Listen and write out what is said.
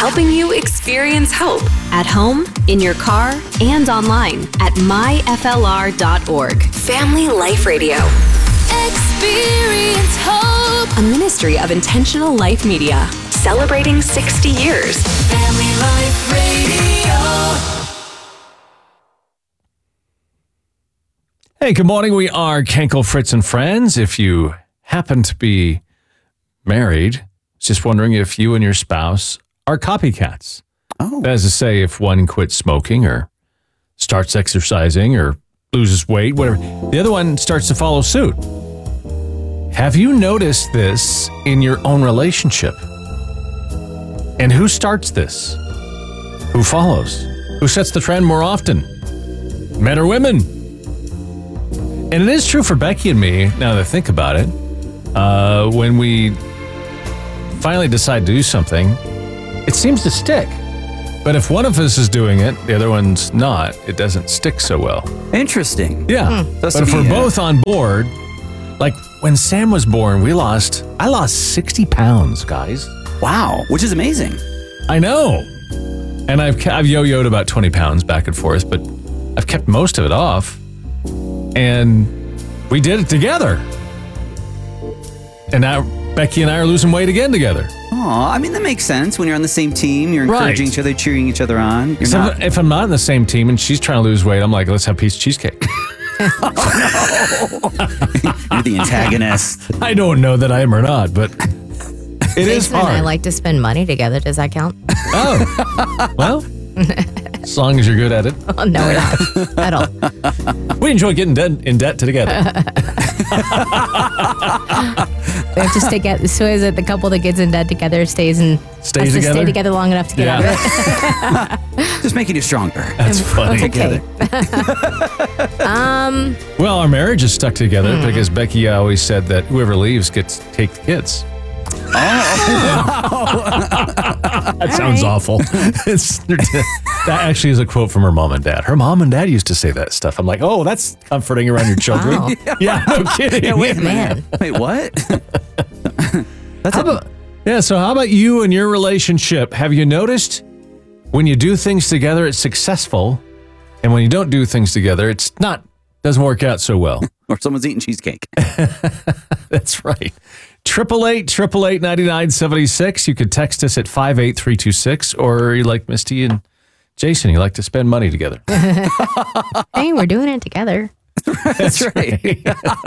helping you experience hope at home, in your car, and online at myflr.org. Family Life Radio. Experience hope. A ministry of Intentional Life Media. Celebrating 60 years. Family Life Radio. Hey, good morning. We are Kenkel, Fritz, and Friends. If you happen to be married, just wondering if you and your spouse are copycats. Oh. That is to say, if one quits smoking or starts exercising or loses weight, whatever, the other one starts to follow suit. Have you noticed this in your own relationship? And who starts this? Who follows? Who sets the trend more often? Men or women? And it is true for Becky and me, now that I think about it. When we finally decide to do something, it seems to stick. But if one of us is doing it, the other one's not, it doesn't stick so well. Interesting. Yeah. But if we're both on board, like when Sam was born, I lost 60 pounds, guys. Wow, which is amazing. I know. And I've yo-yoed about 20 pounds back and forth, but I've kept most of it off. And we did it together. And now Becky and I are losing weight again together. Oh, I mean, that makes sense. When you're on the same team, you're encouraging each other, cheering each other on. If I'm not in the same team and she's trying to lose weight, I'm like, let's have a piece of cheesecake. Oh, no. You're the antagonist. I don't know that I am or not, but it is Jason hard. and I like to spend money together. Does that count? Oh, well, as long as you're good at it. Oh, no, we're not at all. We enjoy getting in debt together. We have to stick at. So is it the couple that gets in debt together stays together? Stay together long enough to get out of it? Just making you stronger. That's funny. Okay. Well, our marriage is stuck together because Becky always said that whoever leaves gets to take the kids. That sounds awful. That actually is a quote from her mom and dad. Her mom and dad used to say that stuff. I'm like, oh, that's comforting around your children. Wow. Yeah, no kidding. Yeah, wait a Man. Wait, what? So how about you and your relationship? Have you noticed when you do things together, it's successful, and when you don't do things together, doesn't work out so well? Or someone's eating cheesecake. That's right. 888-888-9976. You could text us at 58326, or you like Misty and Jason, you like to spend money together. Hey, we're doing it together. That's right.